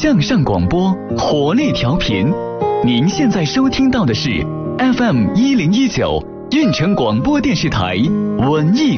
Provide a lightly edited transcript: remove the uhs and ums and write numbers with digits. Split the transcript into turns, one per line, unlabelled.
向上广播，活力调频。您现在收听到的是 FM 1019运城广播电视台文艺